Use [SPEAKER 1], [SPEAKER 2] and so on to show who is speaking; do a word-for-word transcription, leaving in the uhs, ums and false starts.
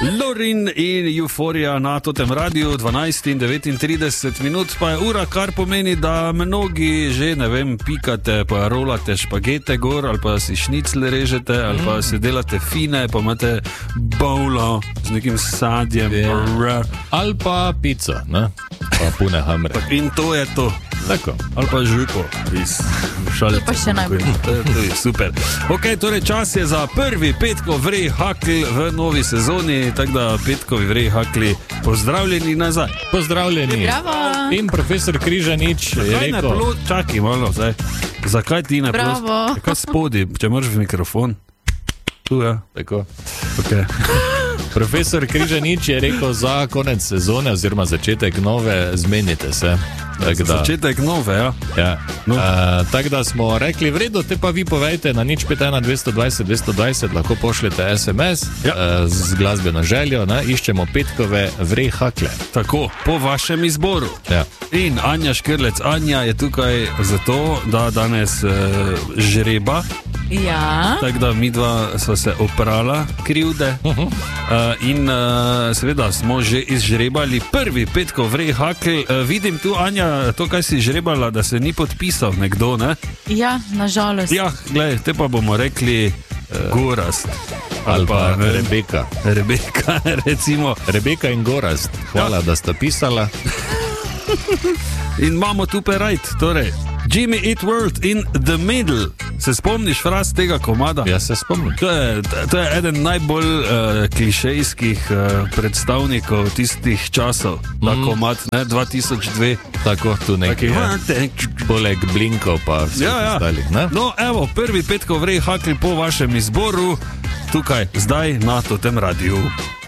[SPEAKER 1] Lorin in Euforija na totem radiju, dvanajst in devetintrideset minut pa je ura, kar pomeni, da mnogi že, ne vem, pikate, pa rolate špagete gor, ali pa si šnicl režete, ali pa si delate fine, pa imate bowlo z nekim sadjem.
[SPEAKER 2] Yeah. Ali pa pico, ne? Pa pune hamre.
[SPEAKER 1] In to je to.
[SPEAKER 2] Tako.
[SPEAKER 1] Ali pa župo iz šalice.
[SPEAKER 3] To pa še najbolj.
[SPEAKER 1] To je, to je super. Ok, torej čas je za prvi petkov vrej hakl v novi sezoni, tako da petkovi vrej hakli pozdravljeni nazaj.
[SPEAKER 2] Pozdravljeni.
[SPEAKER 3] Bravo.
[SPEAKER 2] In profesor Križanič je
[SPEAKER 1] Kaj
[SPEAKER 2] rekel...
[SPEAKER 1] ne plo... Čakaj malo, zdaj. Zakaj ti ne
[SPEAKER 3] Bravo.
[SPEAKER 1] plo... Kaj spodi, če moraš v mikrofon? Tu, ja.
[SPEAKER 2] Tako.
[SPEAKER 1] Ok.
[SPEAKER 2] Profesor Križanič je rekel za konec sezone oziroma začetek nove, zmenite se. Tak da,
[SPEAKER 1] začetek nove, ja.
[SPEAKER 2] ja.
[SPEAKER 1] No.
[SPEAKER 2] Uh, tako da smo rekli, v redu, te pa vi povejte na nič pet ena dvesto dvajset dvesto dvajset, lahko pošljete es em es
[SPEAKER 1] ja.
[SPEAKER 2] uh, z glasbeno željo, ne? Iščemo petkove vrej hakle.
[SPEAKER 1] Tako, po vašem izboru.
[SPEAKER 2] Ja.
[SPEAKER 1] In Anja Škrlec, Anja je tukaj zato, da danes uh, žreba.
[SPEAKER 3] Ja.
[SPEAKER 1] Tako da mi dva sva se oprala krivde uh -huh. uh, in uh, seveda smo že izžrebali prvi petkov vrej hakl. Uh, vidim tu, Anja, to, kaj si žrebala, da se ni podpisal nekdo, ne?
[SPEAKER 3] Ja, nažalost.
[SPEAKER 1] Ja, gledaj, te pa bomo rekli uh, Gorazd.
[SPEAKER 2] Ali pa Rebeka.
[SPEAKER 1] Rebeka, recimo.
[SPEAKER 2] Rebeka in Gorazd, hvala, ja. da sta pisala.
[SPEAKER 1] In imamo tu perajt, torej Jimmy Eat World in The Middle. Se spomniš fraz tega komada?
[SPEAKER 2] Ja, se spomnim.
[SPEAKER 1] To je, to je eden najbolj uh, klišejskih uh, predstavnikov tistih časov. Mm. Na komad, ne, dva tisoč dve.
[SPEAKER 2] Tako, tu nekaj. Ja. Poleg blinkov pa vseh
[SPEAKER 1] ja, ja.
[SPEAKER 2] ostalih, ne?
[SPEAKER 1] No, evo, prvi petkov vrej hakli po vašem izboru, tukaj, zdaj, na totem radiju.